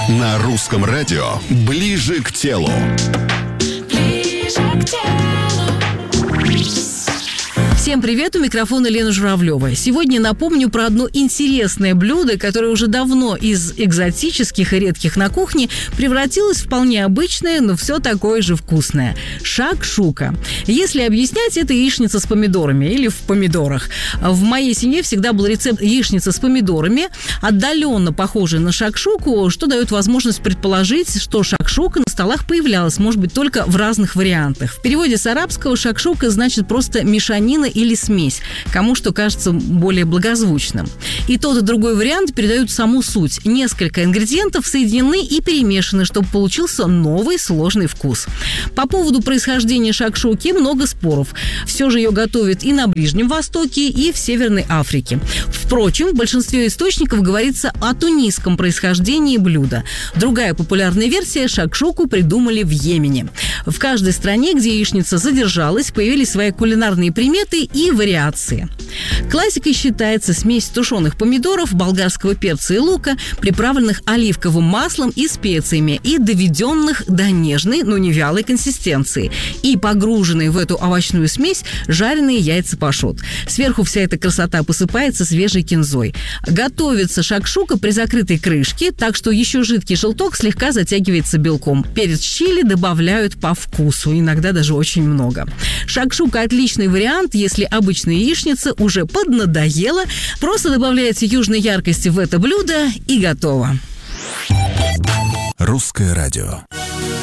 На русском радио «Ближе к телу». Всем привет, у микрофона Лена Журавлева. Сегодня напомню про одно интересное блюдо, которое уже давно из экзотических и редких на кухне превратилось в вполне обычное, но все такое же вкусное. Шакшука. Если объяснять, это яичница с помидорами или в помидорах. В моей семье всегда был рецепт яичницы с помидорами, отдаленно похожий на шакшуку, что дает возможность предположить, что шакшука на столах появлялась, может быть, только в разных вариантах. В переводе с арабского шакшука значит просто мешанина или смесь, кому что кажется более благозвучным. И тот, и другой вариант передают саму суть. Несколько ингредиентов соединены и перемешаны, чтобы получился новый сложный вкус. По поводу происхождения шакшуки много споров. Все же ее готовят и на Ближнем Востоке, и в Северной Африке. Впрочем, в большинстве источников говорится о тунисском происхождении блюда. Другая популярная версия – шакшуку придумали в Йемене. В каждой стране, где яичница задержалась, появились свои кулинарные приметы и вариации. Классикой считается смесь тушеных помидоров, болгарского перца и лука, приправленных оливковым маслом и специями и доведенных до нежной, но не вялой консистенции, и погруженные в эту овощную смесь жареные яйца пашот. Сверху вся эта красота посыпается свежей кинзой. Готовится шакшука при закрытой крышке, так что еще жидкий желток слегка затягивается белком. Перец чили добавляют по вкусу, иногда даже очень много. Шакшука – отличный вариант, если обычная яичница уже поднадоела. Просто добавляете южной яркости в это блюдо и готово. Русское радио.